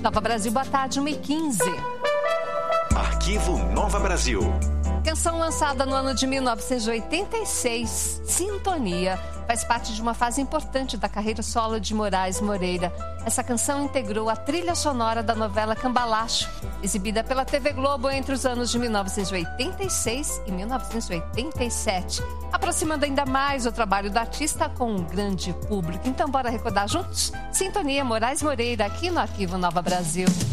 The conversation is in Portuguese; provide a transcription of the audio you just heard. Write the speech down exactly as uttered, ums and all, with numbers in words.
Nova Brasil, boa tarde, uma e quinze. Arquivo Nova Brasil. Canção lançada no ano de mil novecentos e oitenta e seis, Sintonia, faz parte de uma fase importante da carreira solo de Moraes Moreira. Essa canção integrou a trilha sonora da novela Cambalacho, exibida pela T V Globo entre os anos de mil novecentos e oitenta e seis e mil novecentos e oitenta e sete, aproximando ainda mais o trabalho do artista com um grande público. Então, bora recordar juntos? Sintonia, Moraes Moreira, aqui no Arquivo Nova Brasil.